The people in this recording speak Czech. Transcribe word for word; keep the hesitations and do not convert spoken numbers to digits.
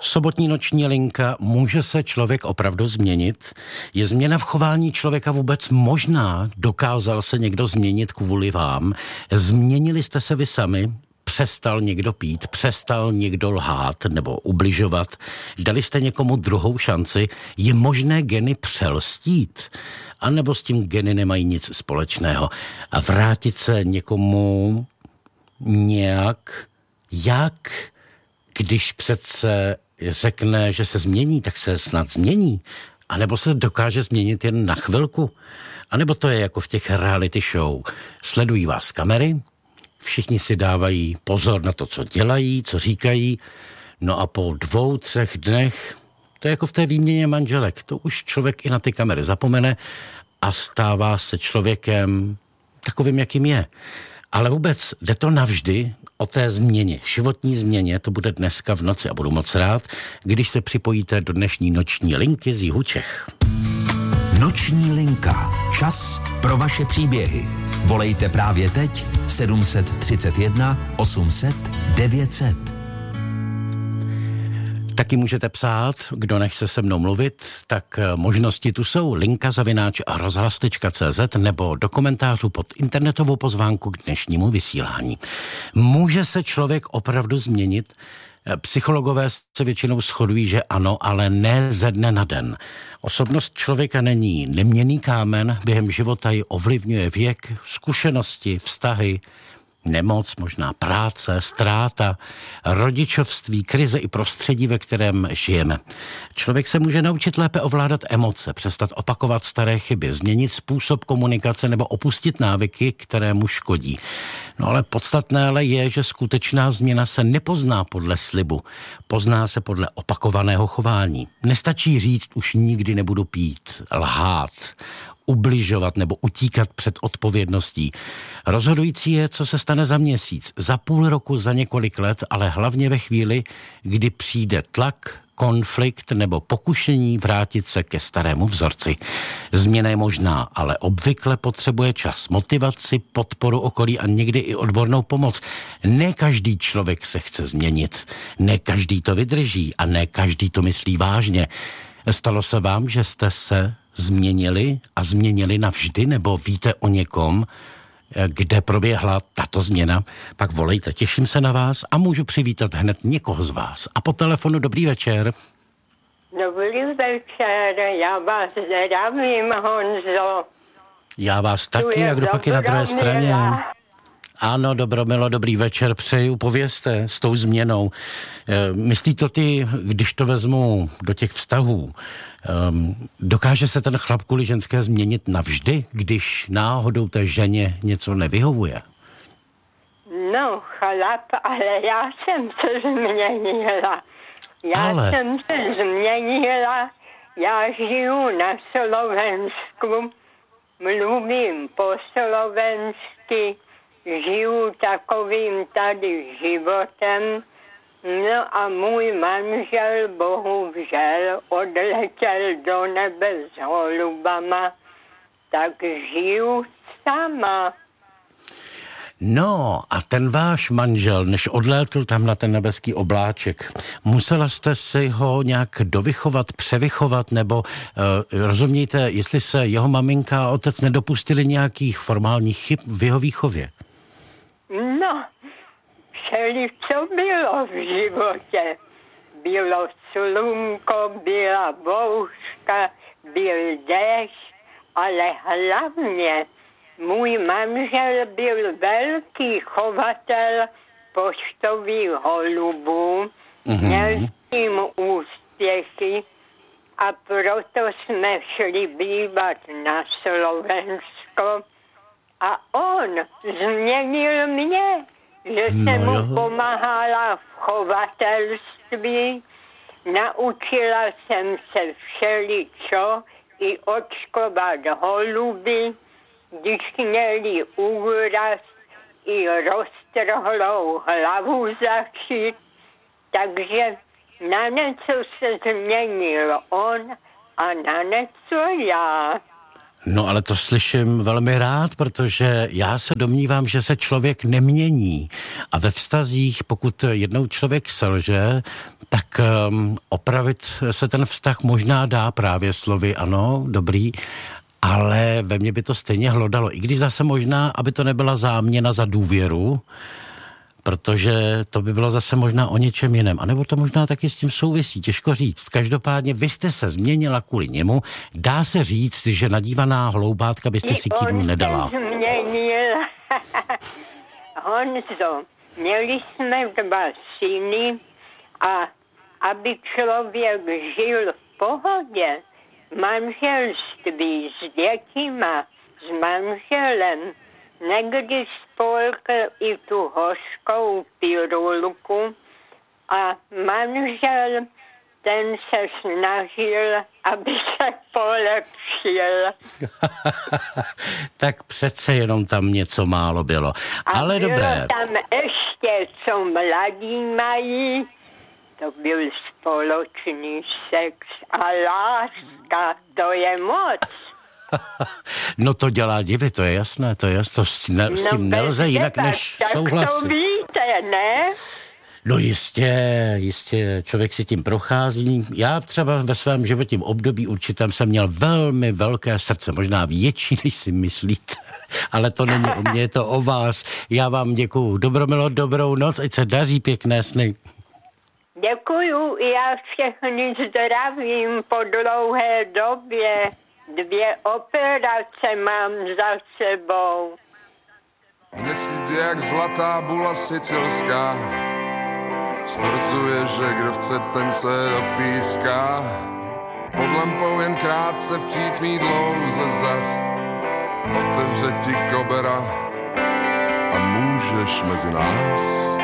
Sobotní noční linka. Může se člověk opravdu změnit? Je změna v chování člověka vůbec možná? Dokázal se někdo změnit kvůli vám? Změnili jste se vy sami? Přestal někdo pít? Přestal někdo lhát nebo ubližovat? Dali jste někomu druhou šanci? Je možné geny přelstít? A nebo s tím geny nemají nic společného? A vrátit se někomu nějak, jak, když přece řekne, že se změní, tak se snad změní. A nebo se dokáže změnit jen na chvilku. A nebo to je jako v těch reality show. Sledují vás kamery, všichni si dávají pozor na to, co dělají, co říkají. No a po dvou, třech dnech, to je jako v té výměně manželek, to už člověk i na ty kamery zapomene a stává se člověkem takovým, jakým je. Ale vůbec jde to navždy o té změně, životní změně, to bude dneska v noci a budu moc rád, když se připojíte do dnešní noční linky z jihu Čech. Noční linka. Čas pro vaše příběhy. Volejte právě teď sedm set třicet jedna osm set devět set. Taky můžete psát, kdo nechce se mnou mluvit, tak možnosti tu jsou. Linka zavináč rozhlas tečka cé zet nebo do komentářů pod internetovou pozvánku k dnešnímu vysílání. Může se člověk opravdu změnit? Psychologové se většinou shodují, že ano, ale ne ze dne na den. Osobnost člověka není neměnný kámen, během života ji ovlivňuje věk, zkušenosti, vztahy, nemoc, možná práce, ztráta, rodičovství, krize i prostředí, ve kterém žijeme. Člověk se může naučit lépe ovládat emoce, přestat opakovat staré chyby, změnit způsob komunikace nebo opustit návyky, které mu škodí. No ale podstatné ale je, že skutečná změna se nepozná podle slibu, pozná se podle opakovaného chování. Nestačí říct, už nikdy nebudu pít, lhát, ubližovat nebo utíkat před odpovědností. Rozhodující je, co se stane za měsíc, za půl roku, za několik let, ale hlavně ve chvíli, kdy přijde tlak, konflikt nebo pokušení vrátit se ke starému vzorci. Změna je možná, ale obvykle potřebuje čas, motivaci, podporu okolí a někdy i odbornou pomoc. Ne každý člověk se chce změnit, ne každý to vydrží a ne každý to myslí vážně. Stalo se vám, že jste se změnili a změnili navždy, nebo víte o někom, kde proběhla tato změna? Pak volejte, těším se na vás a můžu přivítat hned někoho z vás. A po telefonu dobrý večer. Dobrý večer, já vás zdravím, Honzo. Já vás taky, a kdo pak je na druhé straně? Ano, Dobromilo, dobrý večer, přeju, povězte s tou změnou. E, myslí to ty, když to vezmu do těch vztahů, um, dokáže se ten chlap kvůli ženské změnit navždy, když náhodou té ženě něco nevyhovuje? No, chlap, ale já jsem se změnila. Já ale... jsem se změnila, já žiju na Slovensku, mluvím po slovensky, žiju takovým tady životem, no a můj manžel bohužel odletěl do nebe s holubama, tak žiju sama. No a ten váš manžel, než odlétl tam na ten nebeský obláček, musela jste si ho nějak dovychovat, převychovat, nebo uh, rozumějte, jestli se jeho maminka a otec nedopustili nějakých formálních chyb v jeho výchově? No, všeli, co bylo v životě. Bylo slunko, byla bouřka, byl déšť, ale hlavně můj manžel byl velký chovatel poštových holubů, mm-hmm. měl s tím úspěchy a proto jsme šli bývat na Slovensko. A on změnil mě, že no jsem mu jo. pomáhala v chovatelství, naučila jsem se všeličo, i očkovat holuby, když měli úraz, i roztrhlou hlavu zašít, takže na něco se změnil on a na něco já. No ale to slyším velmi rád, protože já se domnívám, že se člověk nemění. A ve vztazích, pokud jednou člověk selže, tak um, opravit se ten vztah možná dá právě slovy, ano, dobrý, ale ve mně by to stejně hlodalo. I když zase možná, aby to nebyla záměna za důvěru, protože to by bylo zase možná o něčem jiném. A nebo to možná taky s tím souvisí, těžko říct. Každopádně vy jste se změnila kvůli němu. Dá se říct, že nadívaná hloubátka byste si kýdlu nedala. Změnil. Honzo, měli jsme dva syny a aby člověk žil v pohodě, manželství s dětima, s manželem, někdy spolkl i tu hořkou pirulku a manžel, ten se snažil, aby se polepšil. Tak přece jenom tam něco málo bylo. Ale a bylo dobré. Tam ještě, co mladí mají, to byl společný sex a láska, to je moc. No to dělá divy, to je jasné, to je jasné, to s, ne, s tím no, nelze jinak než souhlasit. Tak to víte, ne? No jistě, jistě, člověk si tím prochází. Já třeba ve svém životním období určitém jsem měl velmi velké srdce, možná větší, než si myslíte, ale to není o mě, je to o vás. Já vám děkuju. Dobromilo, dobrou noc, ať se daří, pěkné sny. Děkuju, já všechny zdravím po dlouhé době. Dvě operace mám za sebou. Měsíc jak zlatá bula sicilská, stvrzuje, že kdo chce, ten se opíská. Pod lampou jen krátce v přítmí dlouze zas otevře ti kobera a můžeš mezi nás.